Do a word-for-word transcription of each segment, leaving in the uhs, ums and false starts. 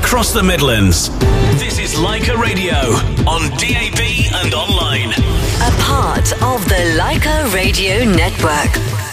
across the Midlands. This is Leica Radio on D A B and online. A part of the Leica Radio Network.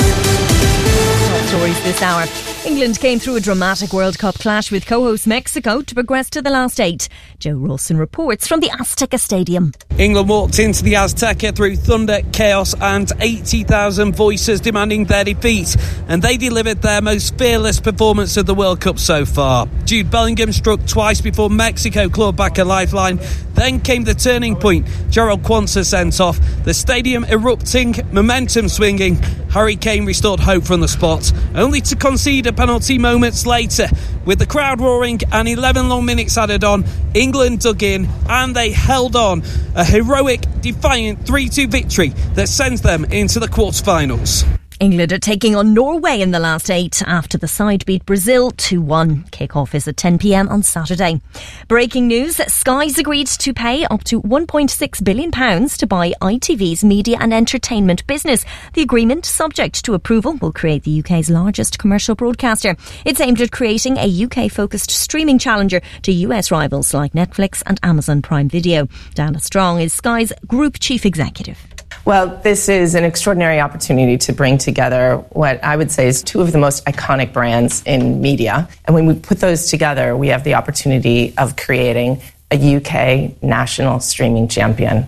Top stories this hour. England came through a dramatic World Cup clash with co-host Mexico to progress to the last eight. Joe Rawson reports from the Azteca Stadium. England walked into the Azteca through thunder, chaos and eighty thousand voices demanding their defeat, and they delivered their most fearless performance of the World Cup so far. Jude Bellingham struck twice before Mexico clawed back a lifeline. Then came the turning point. Gerald Quansah sent off. The stadium erupting, momentum swinging. Harry Kane restored hope from the spot, only to concede a penalty moments later. With the crowd roaring and eleven long minutes added on, England dug in and they held on. A heroic, defiant three two victory that sends them into the quarterfinals. England are taking on Norway in the last eight after the side beat Brazil two one. Kick-off is at ten p m on Saturday. Breaking news, Sky's agreed to pay up to one point six billion pounds to buy I T V's media and entertainment business. The agreement, subject to approval, will create the U K's largest commercial broadcaster. It's aimed at creating a U K-focused streaming challenger to U S rivals like Netflix and Amazon Prime Video. Dana Strong is Sky's Group Chief Executive. Well, this is an extraordinary opportunity to bring together what I would say is two of the most iconic brands in media. And when we put those together, we have the opportunity of creating a U K national streaming champion.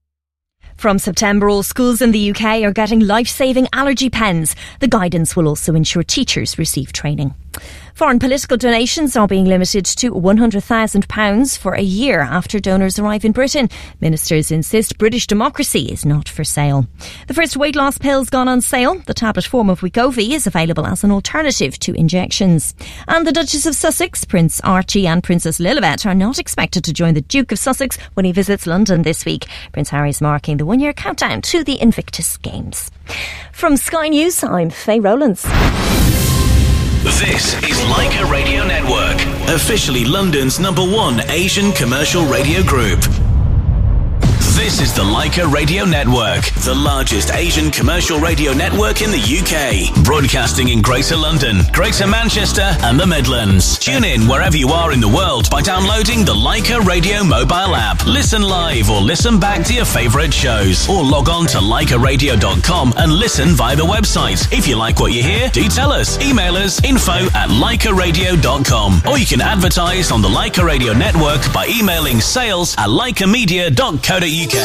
From September, all schools in the U K are getting life-saving allergy pens. The guidance will also ensure teachers receive training. Foreign political donations are being limited to one hundred thousand pounds for a year after donors arrive in Britain. Ministers insist British democracy is not for sale. The first weight loss pill's gone on sale. The tablet form of Wegovy is available as an alternative to injections. And the Duchess of Sussex, Prince Archie and Princess Lilibet are not expected to join the Duke of Sussex when he visits London this week. Prince Harry's marking the one-year countdown to the Invictus Games. From Sky News, I'm Faye Rowlands. This is Leica Radio Network, officially London's number one Asian commercial radio group. This is the Leica Radio Network, the largest Asian commercial radio network in the U K, broadcasting in Greater London, Greater Manchester and the Midlands. Tune in wherever you are in the world by downloading the Leica Radio mobile app. Listen live or listen back to your favourite shows, or log on to leica radio dot com and listen via the website. If you like what you hear, do tell us. Email us info at leica radio dot com, or you can advertise on the Leica Radio Network by emailing sales at leica media dot co dot U K.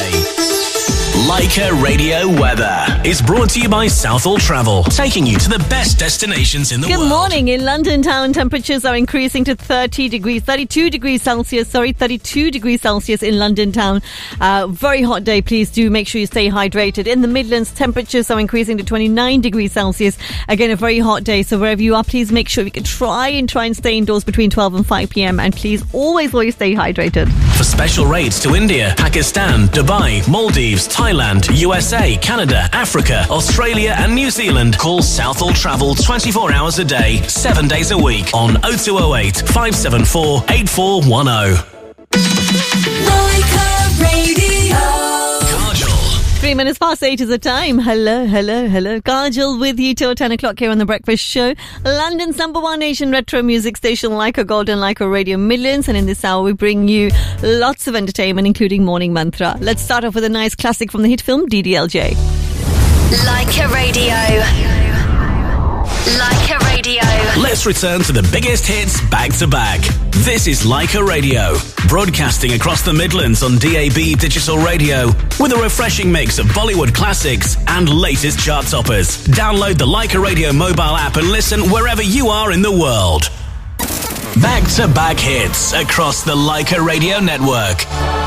Leica Radio Weather is brought to you by Southall Travel, taking you to the best destinations in the Good world. Good morning. In London town, temperatures are increasing to thirty degrees, thirty-two degrees Celsius, sorry, thirty-two degrees Celsius in London town. Uh, very hot day. Please do make sure you stay hydrated. In the Midlands, temperatures are increasing to twenty-nine degrees Celsius. Again, a very hot day. So wherever you are, please make sure you can try and try and stay indoors between twelve and five p m. And please always, always stay hydrated. For special rates to India, Pakistan, Dubai, Maldives, Thailand, U S A, Canada, Africa, Australia and New Zealand, call Southall Travel twenty-four hours a day, seven days a week on oh two oh eight, five seven four, eight four one oh. Leica Radio. Three minutes past eight is the time. Hello, hello, hello. Kajal with you till ten o'clock here on The Breakfast Show. London's number one Asian retro music station, Leica Golden, Leica Radio Midlands. And in this hour, we bring you lots of entertainment, including Morning Mantra. Let's start off with a nice classic from the hit film, D D L J. Leica Radio. Leica Radio. Let's return to the biggest hits back to back. This is Leica Radio, broadcasting across the Midlands on D A B Digital Radio with a refreshing mix of Bollywood classics and latest chart toppers. Download the Leica Radio mobile app and listen wherever you are in the world. Back to back hits across the Leica Radio Network.